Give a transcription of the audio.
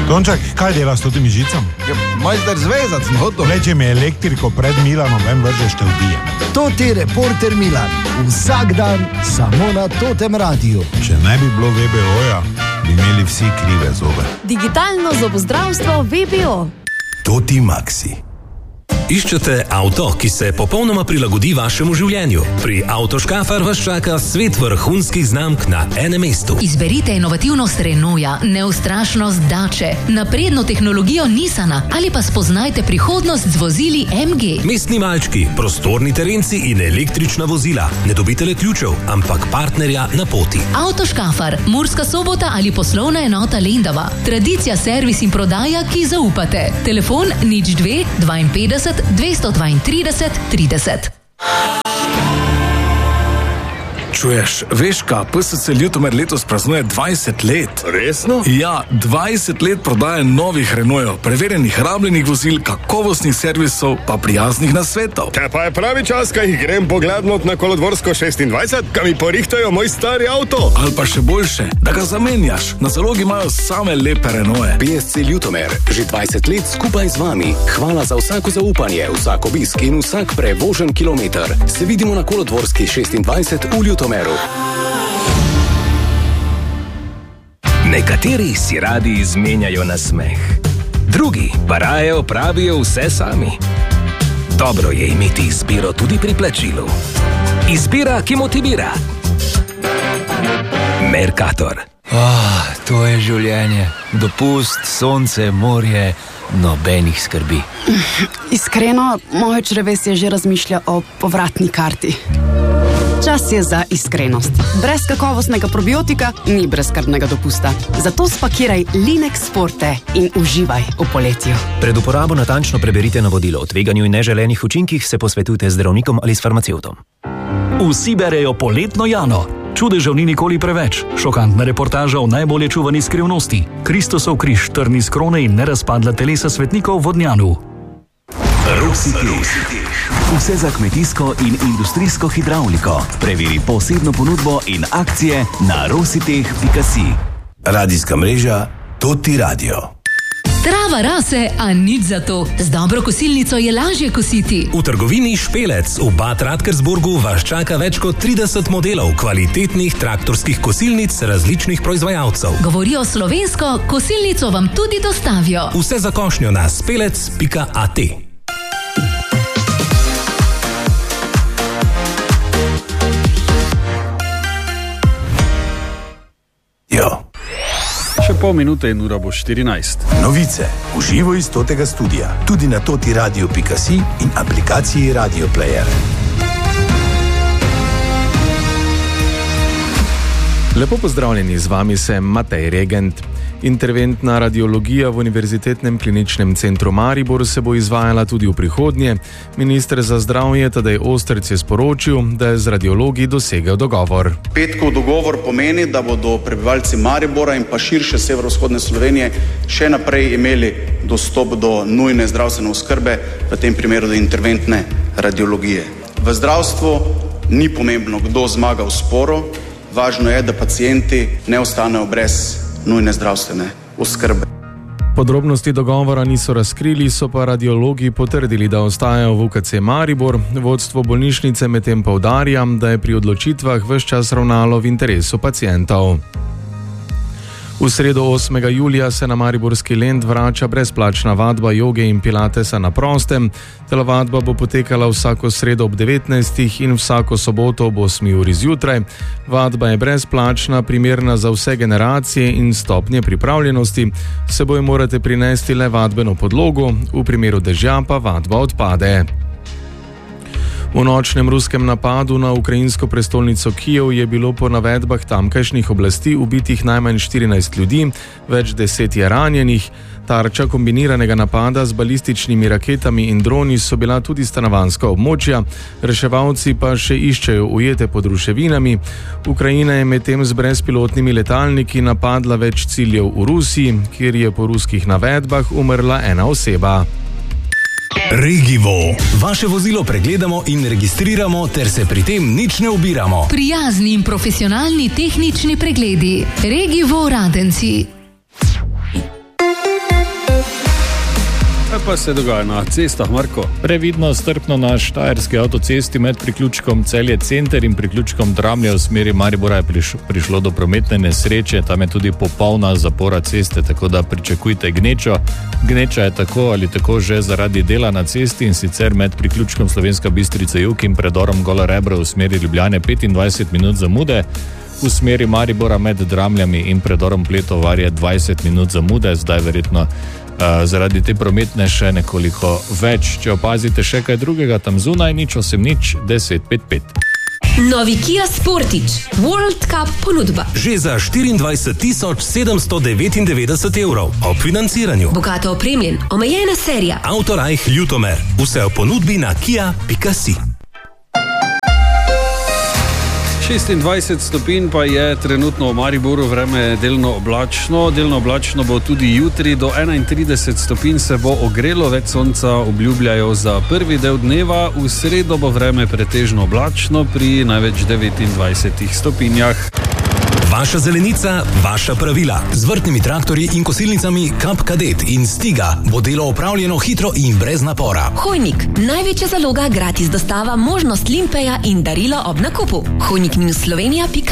Tonček, kaj delaš s totimi žicami? Ja, majster zvezat sem hotel. Leče mi elektriko pred Milanom, vem vržeš te ubijem. Toti reporter Milan, vsak dan samo na Totem radiju. Če ne bi bilo VBO-ja, bi imeli vsi krive zobe. Digitalno zobozdravstvo VBO. Toti Maxi. Iščete avto, ki se popolnoma prilagodi vašemu življenju? Pri Avtoškafar vas čaka svet vrhunskih znamk na enem mestu. Izberite inovativnost Renaulta, neustrašnost Dače, napredno tehnologijo Nissana ali pa spoznajte prihodnost z vozili MG. Mestni malčki, prostorni terenci in električna vozila. Ne dobite le ključev, ampak partnerja na poti. Avtoškafar, Murska Sobota ali poslovna enota Lendava. Tradicija, servis in prodaja, ki zaupate. Telefon 02 52 232 30. Čuješ, veš kaj, PSC Ljutomer letos praznuje 20 let. Resno? Ja, 20 let prodaje novih Renaultov, preverjenih rabljenih vozil, kakovostnih servisov, pa prijaznih nasvetov. Te pa je pravi čas, kaj jih grem poglednot na Kolodvorsko 26, kaj mi porihtajo moj stari avto. Ali pa še boljše, da ga zamenjaš. Na zalogi imajo same lepe Renaultove. PSC Ljutomer, že 20 let skupaj z vami. Hvala za vsako zaupanje, vsak obisk in vsak prevožen kilometer. Se vidimo na Kolodvorski 26 v Ljutomeru. Nekateri si radi izmenjajo na smeh, drugi pa raje opravijo vse sami. Dobro je imeti izbiro tudi pri plačilu. Izbira, ki motivira. Mercator. To je življenje. Dopust, sonce, morje, nobenih skrbi. Iskreno, moje črevesje že razmišlja o povratni karti. Čas je za iskrenost. Brez kakovostnega probiotika ni brezskrbnega dopusta. Zato spakiraj Linex Forte in uživaj v poletju. Pred uporabo natančno preberite navodilo o tveganju in neželenih učinkih, se posvetujte z zdravnikom ali s farmacevtom. Vsi berejo Poletno Jano. Čudežev ni nikoli preveč. Šokantna reportaža o najbolje čuvani skrivnosti. Kristusov križ, trn iz krone in nerazpadla telesa svetnikov v Vodnjanu. Rositeh. Vse za kmetijsko in industrijsko hidravliko. Preveri posebno ponudbo in akcije na rositeh.si. Radijska mreža Toti Radio. Trava rase, a nič za to. Z dobro kosilnico je lažje kositi. V trgovini Špelec v Bad Radkersburgu vas čaka več kot 30 modelov kvalitetnih traktorskih kosilnic različnih proizvajalcev. Govorijo slovensko, kosilnico vam tudi dostavijo. Vse za košnjo na spelec.at. Še pol minute in ura bo 14. Novice v živo iz Totega studia, tudi na totiradio.si in aplikaciji Radio Player. Lepo pozdravljeni, z vami sem Matej Regent. Interventna radiologija v Univerzitetnem kliničnem centru Maribor se bo izvajala tudi v prihodnje. Minister za zdravje Tadej Ostrc je sporočil, da je z radiologi dosegel dogovor. Petkov dogovor pomeni, da bodo prebivalci Maribora in pa širše severovzhodne Slovenije še naprej imeli dostop do nujne zdravstvene oskrbe, v tem primeru do interventne radiologije. V zdravstvu ni pomembno, kdo zmaga v sporu, važno je, da pacienti ne ostanejo brez nujne zdravstvene oskrbe. Podrobnosti dogovora niso razkrili, so pa radiologi potrdili, da ostajajo v UKC Maribor. Vodstvo bolnišnice medtem poudarja, da je pri odločitvah ves čas ravnalo v interesu pacientov. V sredo 8. julija se na mariborski Lent vrača brezplačna vadba joge in pilatesa na prostem. Telovadba bo potekala vsako sredo ob 19. in vsako soboto ob 8. uri zjutraj. Vadba je brezplačna, primerna za vse generacije in stopnje pripravljenosti. S seboj morate prinesti le vadbeno podlogo, v primeru dežja pa vadba odpade. V nočnem ruskem napadu na ukrajinsko prestolnico Kijev je bilo po navedbah tamkajšnjih oblasti ubitih najmanj 14 ljudi, več 10 je ranjenih. Tarča kombiniranega napada z balističnimi raketami in droni so bila tudi stanovanjska območja, reševalci pa še iščejo ujete pod ruševinami. Ukrajina je medtem z brezpilotnimi letalniki napadla več ciljev v Rusiji, kjer je po ruskih navedbah umrla ena oseba. Regivo. Vaše vozilo pregledamo in registriramo, ter se pri tem nič ne ubiramo. Prijazni in profesionalni tehnični pregledi. Regivo Radenci. pa se dogaja na cestah, Marko? Previdno strpno na štajerski avtocesti med priključkom Celje Center in priključkom Dramlje v smeri Maribora je prišlo do prometne nesreče, tam je tudi popolna zapora ceste, tako da pričakujte gnečo. Gneča je tako ali tako že zaradi dela na cesti in sicer med priključkom Slovenska Bistrica Jug in predorom Gola Rebra v smeri Ljubljane 25 minut zamude. V smeri Maribora med Dramljami in predorom Pletovar je 20 minut zamude, zdaj verjetno zaradi te prometne še nekoliko več. Če opazite še kaj drugega tam zunaj, 080 10 55. Novi Kia Sportage World Cup ponudba. Že za 24.799 evrov ob financiranju. Bogato opremljen, omejena serija. Autorajh Ljutomer. Vse v ponudbi na kia.si. 26 stopinj pa je trenutno v Mariboru, vreme je delno oblačno. Delno oblačno bo tudi jutri, do 31 stopinj se bo ogrelo, več sonca obljubljajo za prvi del dneva. V sredo bo vreme pretežno oblačno pri največ 29 stopinjah. Vaša zelenica, vaša pravila. Z vrtnimi traktorji in kosilnicami Kap Kadet in Stiga bo delo opravljeno hitro in brez napora. Hojnik, največja zaloga, gratis dostava, možnost limpeja in darilo ob nakupu. Hojnik-Slovenija.si